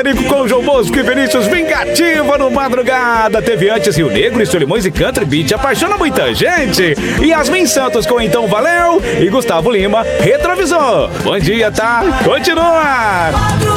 Pânico com João Bosco e Vinícius, vingativa no madrugada. Teve antes Rio Negro, Solimões e Country Beat, apaixona muita gente. Yasmin Santos com Então Valeu e Gustavo Lima, Retrovisor. Bom dia, tá? Continua!